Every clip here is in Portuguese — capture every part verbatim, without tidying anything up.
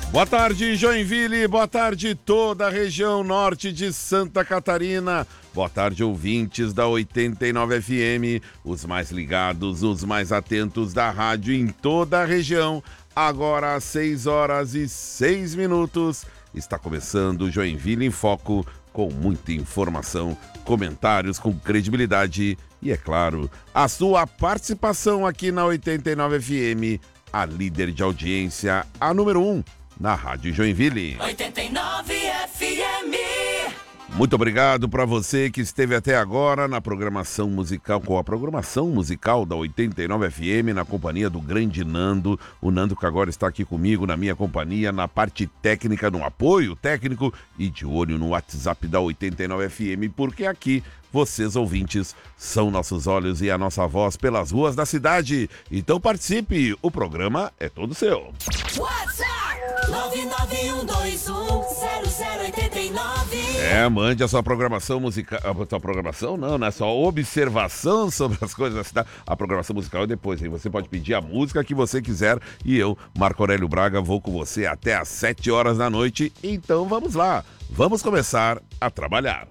Boa tarde, Joinville. Boa tarde, toda a região norte de Santa Catarina. Boa tarde, ouvintes da oitenta e nove F M, os mais ligados, os mais atentos da rádio em toda a região. Agora às seis horas e seis minutos, está começando o Joinville em Foco, com muita informação, comentários com credibilidade e, é claro, a sua participação aqui na oitenta e nove F M, a líder de audiência, a número um. Na Rádio Joinville. oitenta e nove F M. Muito obrigado para você que esteve até agora na programação musical, com a programação musical da oitenta e nove F M, na companhia do grande Nando. O Nando que agora está aqui comigo, na minha companhia, na parte técnica, no apoio técnico e de olho no WhatsApp da oitenta e nove F M, porque aqui vocês, ouvintes, são nossos olhos e a nossa voz pelas ruas da cidade. Então participe, o programa é todo seu. WhatsApp nove nove um dois um zero zero oito nove. É, mande a sua programação musical. A sua programação não, né? Só observação sobre as coisas da cidade. A programação musical é depois, hein? Você pode pedir a música que você quiser e eu, Marco Aurélio Braga, vou com você até às sete horas da noite. Então vamos lá, vamos começar a trabalhar.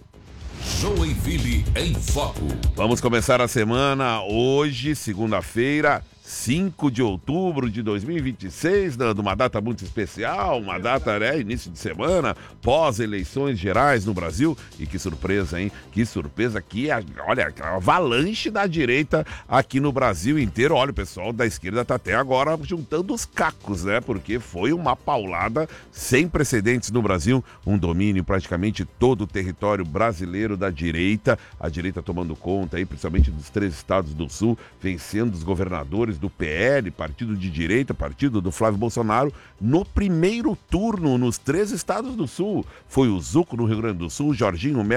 Joinville em Foco. Vamos começar a semana hoje, segunda-feira, cinco de outubro de dois mil e vinte e seis, dando uma data muito especial, uma data, né, início de semana, pós-eleições gerais no Brasil. E que surpresa, hein? Que surpresa que, olha, a avalanche da direita aqui no Brasil inteiro. Olha, o pessoal da esquerda tá até agora juntando os cacos, né? Porque foi uma paulada sem precedentes no Brasil, um domínio praticamente todo o território brasileiro da direita, a direita tomando conta aí, principalmente dos três estados do sul, vencendo os governadores do P L, partido de direita, partido do Flávio Bolsonaro, no primeiro turno nos três estados do sul. Foi o Zuco no Rio Grande do Sul, Jorginho Melo